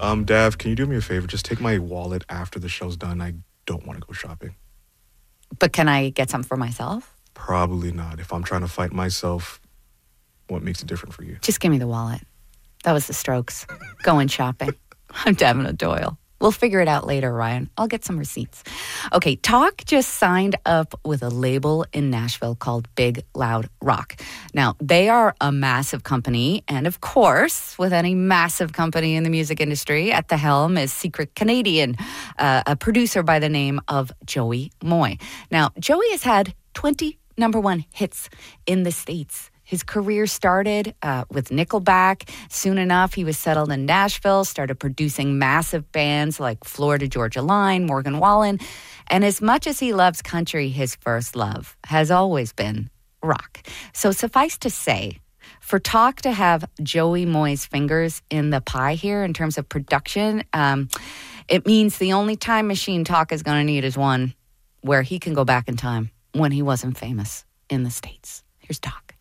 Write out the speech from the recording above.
Dav, can you do me a favor? Just take my wallet after the show's done. I don't want to go shopping. But can I get some for myself? Probably not. If I'm trying to fight myself, what makes it different for you? Just give me the wallet. That was the Strokes. Going shopping. I'm Davina Doyle. We'll figure it out later, Ryan. I'll get some receipts. Okay, Talk just signed up with a label in Nashville called Big Loud Rock. Now, they are a massive company, and of course, with any massive company in the music industry, at the helm is secret Canadian, a producer by the name of Joey Moy. Now, Joey has had 20 number one hits in the States. His career started with Nickelback. Soon enough, he was settled in Nashville, started producing massive bands like Florida Georgia Line, Morgan Wallen. And as much as he loves country, his first love has always been rock. So suffice to say, for Talk to have Joey Moy's fingers in the pie here in terms of production, it means the only time machine Talk is going to need is one where he can go back in time when he wasn't famous in the States. Here's Talk.